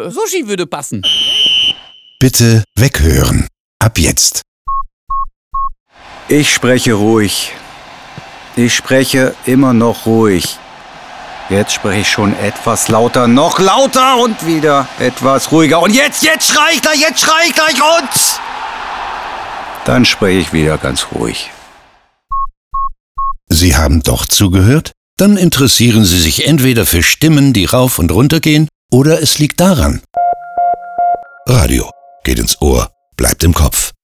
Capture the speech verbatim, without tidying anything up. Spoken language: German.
Sushi würde passen. Bitte weghören. Ab jetzt. Ich spreche ruhig. Ich spreche immer noch ruhig. Jetzt spreche ich schon etwas lauter, noch lauter und wieder etwas ruhiger. Und jetzt, jetzt schrei ich gleich, jetzt schrei ich gleich und... Dann spreche ich wieder ganz ruhig. Sie haben doch zugehört? Dann interessieren Sie sich entweder für Stimmen, die rauf und runter gehen, oder es liegt daran. Radio geht ins Ohr, bleibt im Kopf.